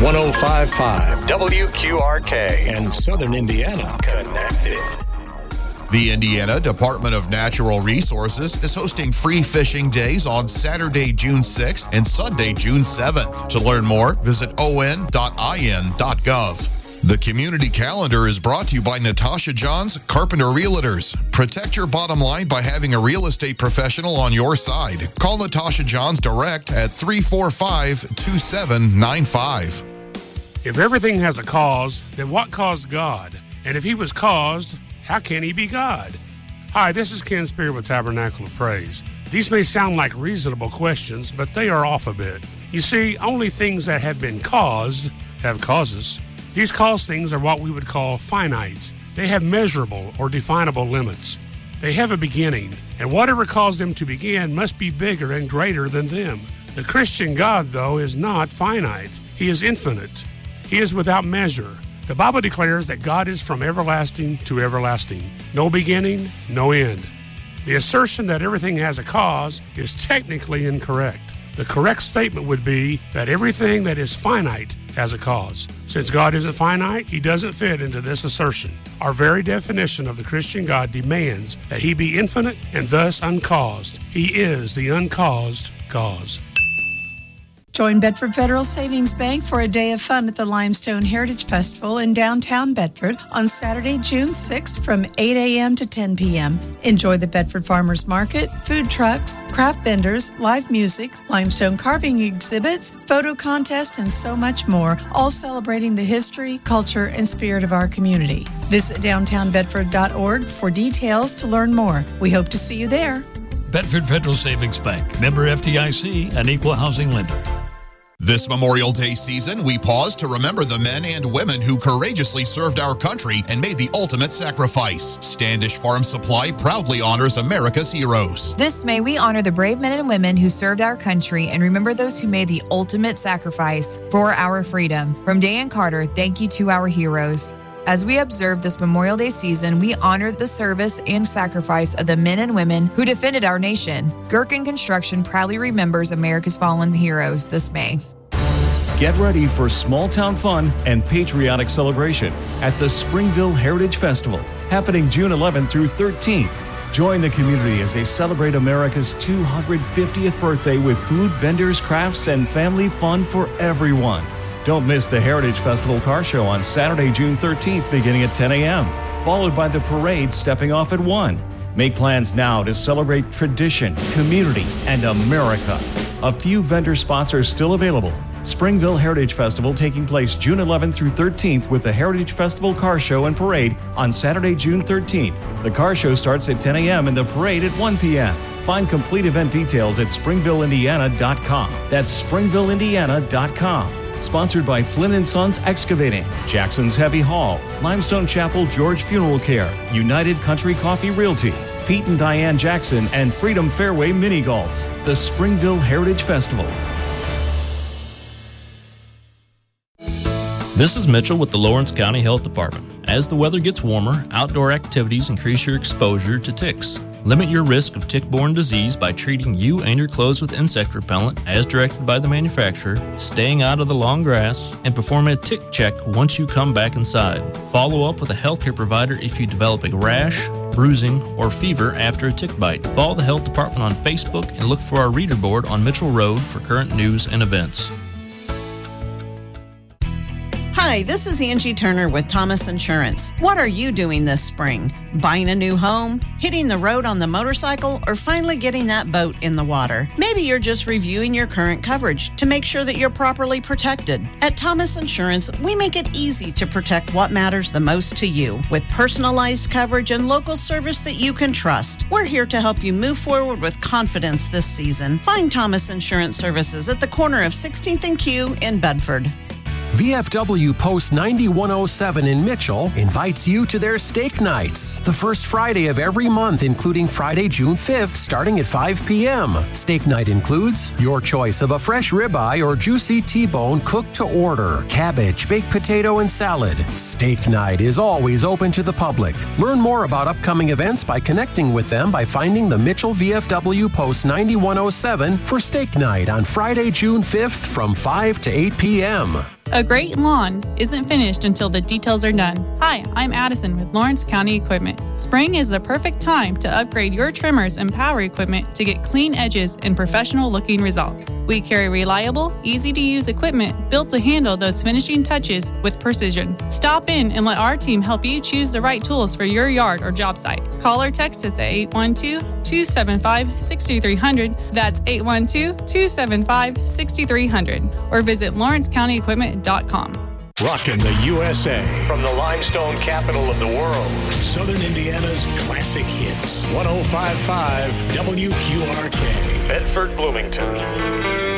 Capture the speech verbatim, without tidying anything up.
one oh five point five W Q R K and Southern Indiana connected. The Indiana Department of Natural Resources is hosting free fishing days on Saturday, June sixth and Sunday, June seventh. To learn more, visit o n dot i n dot gov. The community calendar is brought to you by Natasha Johns, Carpenter Realtors. Protect your bottom line by having a real estate professional on your side. Call Natasha Johns direct at three four five, two seven nine five. If everything has a cause, then what caused God? And if he was caused, how can he be God? Hi, this is Ken Spear with Tabernacle of Praise. These may sound like reasonable questions, but they are off a bit. You see, only things that have been caused have causes. These cause things are what we would call finites. They have measurable or definable limits. They have a beginning, and whatever caused them to begin must be bigger and greater than them. The Christian God, though, is not finite. He is infinite. He is without measure. The Bible declares that God is from everlasting to everlasting. No beginning, no end. The assertion that everything has a cause is technically incorrect. The correct statement would be that everything that is finite has a cause. Since God isn't finite, he doesn't fit into this assertion. Our very definition of the Christian God demands that he be infinite and thus uncaused. He is the uncaused cause. Join Bedford Federal Savings Bank for a day of fun at the Limestone Heritage Festival in downtown Bedford on Saturday, June sixth from eight a.m. to ten p.m. Enjoy the Bedford Farmers Market, food trucks, craft vendors, live music, limestone carving exhibits, photo contest, and so much more, all celebrating the history, culture, and spirit of our community. Visit downtown bedford dot org for details to learn more. We hope to see you there. Bedford Federal Savings Bank, member F D I C, an equal housing lender. This Memorial Day season, we pause to remember the men and women who courageously served our country and made the ultimate sacrifice. Standish Farm Supply proudly honors America's heroes. This May, we honor the brave men and women who served our country and remember those who made the ultimate sacrifice for our freedom. From Day and Carter, thank you to our heroes. As we observe this Memorial Day season, we honor the service and sacrifice of the men and women who defended our nation. Gherkin Construction proudly remembers America's fallen heroes this May. Get ready for small town fun and patriotic celebration at the Springville Heritage Festival, happening June eleventh through thirteenth. Join the community as they celebrate America's two hundred fiftieth birthday with food, vendors, crafts, and family fun for everyone. Don't miss the Heritage Festival Car Show on Saturday, June thirteenth, beginning at ten a.m., followed by the parade stepping off at one. Make plans now to celebrate tradition, community, and America. A few vendor spots are still available. Springville Heritage Festival taking place June eleventh through thirteenth with the Heritage Festival Car Show and Parade on Saturday, June thirteenth. The car show starts at ten a.m. and the parade at one p.m. Find complete event details at springville indiana dot com. That's springville indiana dot com. Sponsored by Flynn and Sons Excavating, Jackson's Heavy Haul, Limestone Chapel George Funeral Care, United Country Coffee Realty, Pete and Diane Jackson, and Freedom Fairway Mini Golf. The Springville Heritage Festival. This is Mitchell with the Lawrence County Health Department. As the weather gets warmer, outdoor activities increase your exposure to ticks. Limit your risk of tick-borne disease by treating you and your clothes with insect repellent as directed by the manufacturer, staying out of the long grass, and perform a tick check once you come back inside. Follow up with a healthcare provider if you develop a rash, bruising, or fever after a tick bite. Follow the health department on Facebook and look for our reader board on Mitchell Road for current news and events. Hi, this is Angie Turner with Thomas Insurance. What are you doing this spring? Buying a new home, hitting the road on the motorcycle, or finally getting that boat in the water? Maybe you're just reviewing your current coverage to make sure that you're properly protected. At Thomas Insurance, we make it easy to protect what matters the most to you with personalized coverage and local service that you can trust. We're here to help you move forward with confidence this season. Find Thomas Insurance Services at the corner of sixteenth and Q in Bedford. V F W Post ninety-one oh seven in Mitchell invites you to their steak nights, the first Friday of every month, including Friday, June fifth, starting at five p.m. Steak night includes your choice of a fresh ribeye or juicy T-bone cooked to order, cabbage, baked potato, and salad. Steak night is always open to the public. Learn more about upcoming events by connecting with them by finding the Mitchell V F W Post ninety-one oh seven for steak night on Friday, June fifth from five to eight p.m. A great lawn isn't finished until the details are done. Hi, I'm Addison with Lawrence County Equipment. Spring is the perfect time to upgrade your trimmers and power equipment to get clean edges and professional-looking results. We carry reliable, easy-to-use equipment built to handle those finishing touches with precision. Stop in and let our team help you choose the right tools for your yard or job site. Call or text us at eight one two, two seven five, six three zero zero. That's eight one two, two seven five, six three zero zero. Or visit lawrence county equipment dot com. Rockin' the U S A from the limestone capital of the world. Southern Indiana's classic hits. one oh five point five W Q R K. Bedford, Bloomington.